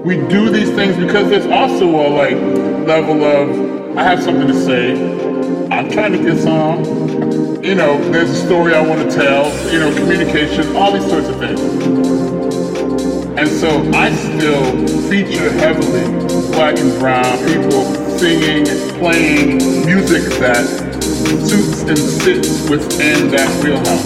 we do these things because there's also a like level of I have something to say. I'm trying to get some. You know, there's a story I want to tell. You know, communication, all these sorts of things. And so I still feature heavily black and brown people singing and playing music that suits and sits within that wheelhouse.